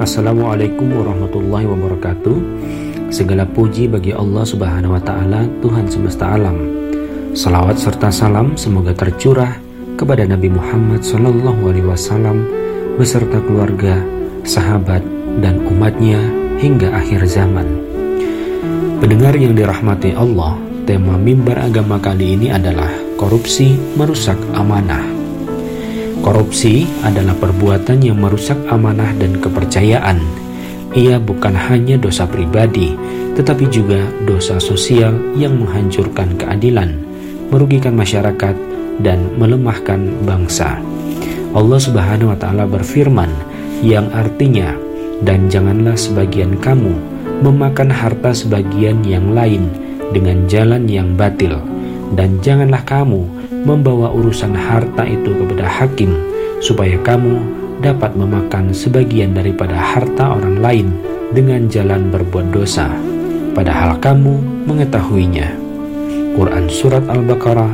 Assalamualaikum warahmatullahi wabarakatuh. Segala puji bagi Allah Subhanahu wa Ta'ala, Tuhan semesta alam. Salawat serta salam semoga tercurah kepada Nabi Muhammad SAW beserta keluarga, sahabat, dan umatnya hingga akhir zaman. Pendengar yang dirahmati Allah, tema mimbar agama kali ini adalah korupsi merusak amanah. Korupsi adalah perbuatan yang merusak amanah dan kepercayaan. Ia bukan hanya dosa pribadi, tetapi juga dosa sosial yang menghancurkan keadilan, merugikan masyarakat, dan melemahkan bangsa. Allah Subhanahu wa Ta'ala berfirman, yang artinya, "Dan janganlah sebagian kamu memakan harta sebagian yang lain dengan jalan yang batil, dan janganlah kamu membawa urusan harta itu kepada hakim, supaya kamu dapat memakan sebagian daripada harta orang lain dengan jalan berbuat dosa, padahal kamu mengetahuinya." Quran Surat Al-Baqarah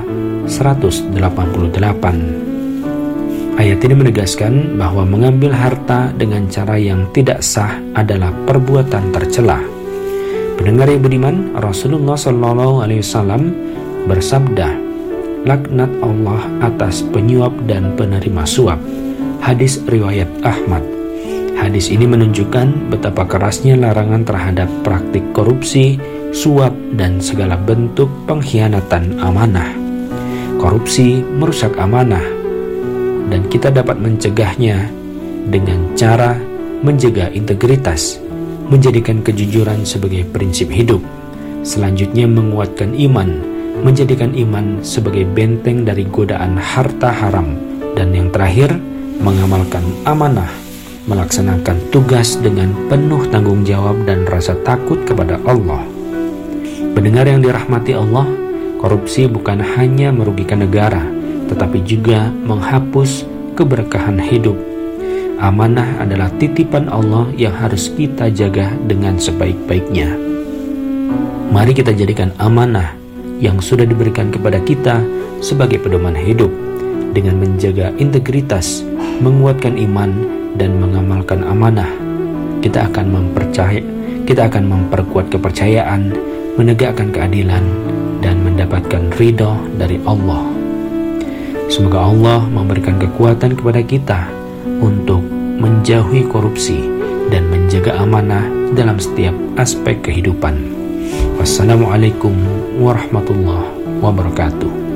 188. Ayat ini menegaskan bahwa mengambil harta dengan cara yang tidak sah adalah perbuatan tercela. Pendengar yang budiman, Rasulullah SAW bersabda, "Laknat Allah atas penyuap dan penerima suap." Hadis riwayat Ahmad. Hadis ini menunjukkan betapa kerasnya larangan terhadap praktik korupsi, suap, dan segala bentuk pengkhianatan amanah. Korupsi merusak amanah, dan kita dapat mencegahnya dengan cara menjaga integritas, menjadikan kejujuran sebagai prinsip hidup, selanjutnya menguatkan iman, menjadikan iman sebagai benteng dari godaan harta haram, dan yang terakhir, mengamalkan amanah, melaksanakan tugas dengan penuh tanggung jawab dan rasa takut kepada Allah. Pendengar yang dirahmati Allah, korupsi bukan hanya merugikan negara, tetapi juga menghapus keberkahan hidup. Amanah adalah titipan Allah yang harus kita jaga dengan sebaik-baiknya. Mari kita jadikan amanah yang sudah diberikan kepada kita sebagai pedoman hidup, dengan menjaga integritas, menguatkan iman, dan mengamalkan amanah. Kita akan memperkuat kepercayaan, menegakkan keadilan, dan mendapatkan ridho dari Allah. Semoga Allah memberikan kekuatan kepada kita untuk menjauhi korupsi dan menjaga amanah dalam setiap aspek kehidupan. Wassalamualaikum warahmatullahi wabarakatuh.